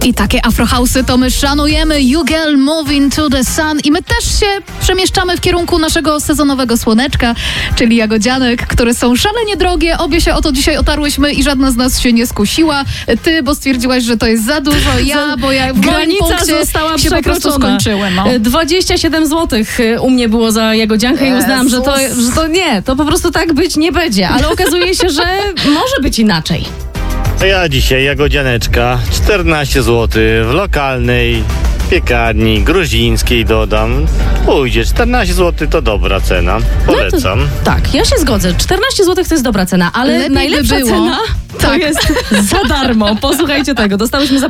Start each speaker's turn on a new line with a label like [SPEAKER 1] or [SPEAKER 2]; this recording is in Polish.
[SPEAKER 1] I takie afrohausy to my szanujemy. You Girl Moving to the Sun. I my też się przemieszczamy w kierunku naszego sezonowego słoneczka, czyli jagodzianek, które są szalenie drogie. Obie się o to dzisiaj otarłyśmy i żadna z nas się nie skusiła. Ty, bo stwierdziłaś, że to jest za dużo. Ja, bo ja w
[SPEAKER 2] granica została
[SPEAKER 1] się po prostu
[SPEAKER 2] przekroczona.
[SPEAKER 1] skończyły. No.
[SPEAKER 2] 27 zł u mnie było za jagodziankę i uznałam, że to nie, to po prostu tak być nie będzie. Ale okazuje się, że może być inaczej.
[SPEAKER 3] A ja dzisiaj jagodzianeczka 14 zł w lokalnej piekarni gruzińskiej dodam. Pójdzie, 14 zł to dobra cena. Polecam.
[SPEAKER 2] Tak, ja się zgodzę. 14 zł to jest dobra cena, ale
[SPEAKER 1] Lepiej
[SPEAKER 2] najlepsza
[SPEAKER 1] by było.
[SPEAKER 2] cena to
[SPEAKER 1] Tak.
[SPEAKER 2] jest za darmo. Posłuchajcie tego. Dostałyśmy